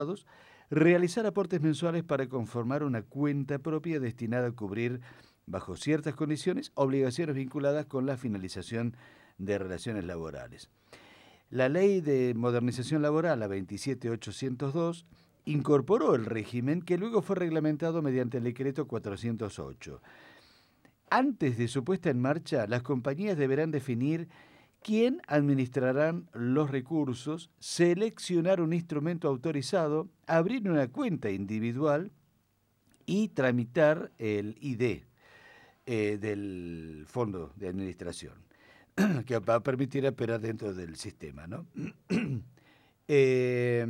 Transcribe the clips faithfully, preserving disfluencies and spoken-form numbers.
realizar aportes mensuales para conformar una cuenta propia destinada a cubrir, bajo ciertas condiciones, obligaciones vinculadas con la finalización de relaciones laborales. La Ley de Modernización Laboral, la veintisiete mil ochocientos dos, incorporó el régimen que luego fue reglamentado mediante el decreto cuatrocientos ocho. Antes de su puesta en marcha, las compañías deberán definir quién administrarán los recursos, seleccionar un instrumento autorizado, abrir una cuenta individual y tramitar el I D eh, del Fondo de Administración, que va a permitir operar dentro del sistema, ¿no? eh,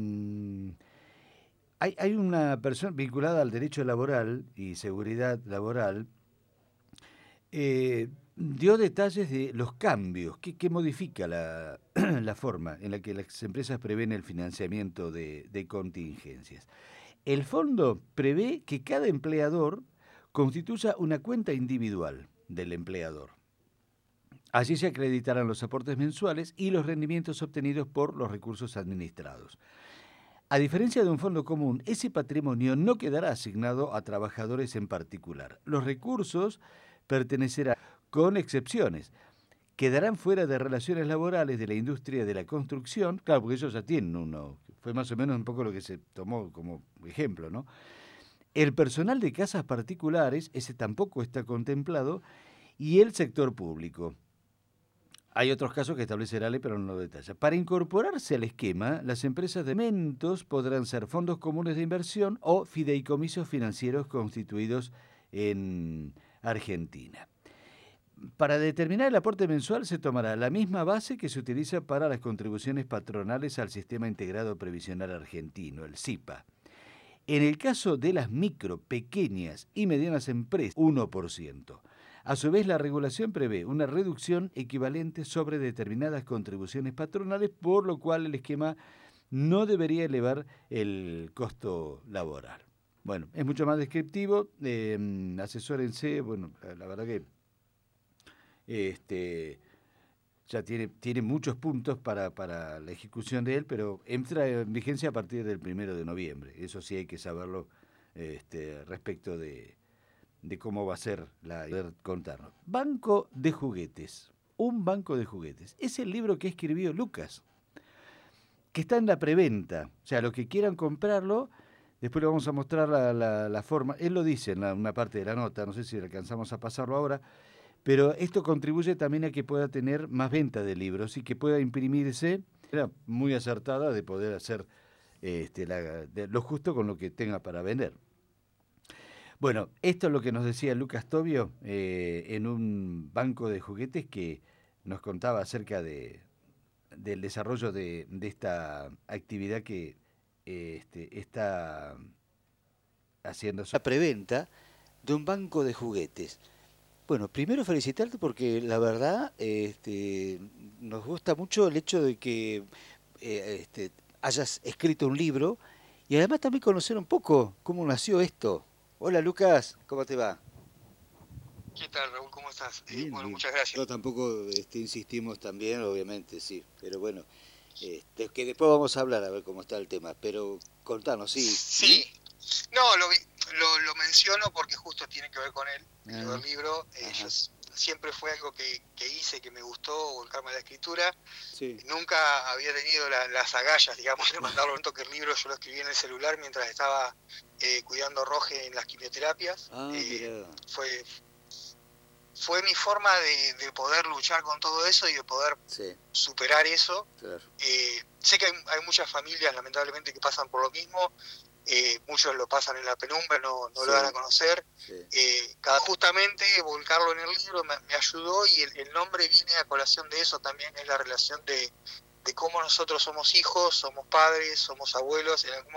hay, hay una persona vinculada al derecho laboral y seguridad laboral, eh, dio detalles de los cambios que, que modifica la, la forma en la que las empresas prevén el financiamiento de, de contingencias. El fondo prevé que cada empleador constituya una cuenta individual del empleador. Allí se acreditarán los aportes mensuales y los rendimientos obtenidos por los recursos administrados. A diferencia de un fondo común, ese patrimonio no quedará asignado a trabajadores en particular. Los recursos pertenecerán, con excepciones, quedarán fuera de relaciones laborales de la industria de la construcción, claro, porque ellos ya tienen uno, fue más o menos un poco lo que se tomó como ejemplo, ¿no? El personal de casas particulares, ese tampoco está contemplado, y el sector público. Hay otros casos que establece la ley, pero no lo detalla. Para incorporarse al esquema, las empresas de alimentos podrán ser fondos comunes de inversión o fideicomisos financieros constituidos en Argentina. Para determinar el aporte mensual se tomará la misma base que se utiliza para las contribuciones patronales al Sistema Integrado Previsional Argentino, el S I P A. En el caso de las micro, pequeñas y medianas empresas, uno por ciento. A su vez, la regulación prevé una reducción equivalente sobre determinadas contribuciones patronales, por lo cual el esquema no debería elevar el costo laboral. Bueno, es mucho más descriptivo, eh, asesórense, bueno, la verdad que este, ya tiene, tiene muchos puntos para, para la ejecución de él, pero entra en vigencia a partir del primero de noviembre. Eso sí hay que saberlo este, respecto de, de cómo va a ser la... contarnos. Banco de juguetes. Un banco de juguetes. Es el libro que escribió Lucas, que está en la preventa. O sea, los que quieran comprarlo, después le vamos a mostrar la, la, la forma. Él lo dice en la, una parte de la nota, no sé si alcanzamos a pasarlo ahora, pero esto contribuye también a que pueda tener más venta de libros y que pueda imprimirse. Era muy acertada de poder hacer este, la, de, lo justo con lo que tenga para vender. Bueno, esto es lo que nos decía Lucas Tobio eh, en un banco de juguetes que nos contaba acerca de, del desarrollo de, de esta actividad que eh, este, está haciendo la preventa de un banco de juguetes. Bueno, primero felicitarte porque la verdad este, nos gusta mucho el hecho de que eh, este, hayas escrito un libro y además también conocer un poco cómo nació esto. Hola Lucas, ¿cómo te va? ¿Qué tal, Raúl? ¿Cómo estás? Eh, Bien, bueno, bien. muchas gracias. No, tampoco este, insistimos también, obviamente, sí, pero bueno, este, que después vamos a hablar a ver cómo está el tema, pero contanos, sí. ¿Y? Sí, no, lo, vi- lo, lo menciono porque justo tiene que ver con él, lo Ah, del libro. Eh, yo ajá, s- siempre fue algo que, que hice, que me gustó, volcarme a la escritura. sí. Nunca había tenido la- las agallas, digamos, de mandarlo. Tanto que el libro yo lo escribí en el celular mientras estaba eh, cuidando a Roge en las quimioterapias. Ah, Eh, mira, fue, fue mi forma de, de poder luchar con todo eso y de poder sí, superar eso. claro, Eh, sé que hay, hay muchas familias, lamentablemente, que pasan por lo mismo. Eh, muchos lo pasan en la penumbra, no, no lo dan a sí, conocer. sí. Eh, cada, justamente volcarlo en el libro me, me ayudó y el, el nombre viene a colación de eso también, es la relación de, de cómo nosotros somos hijos, somos padres, somos abuelos, en algún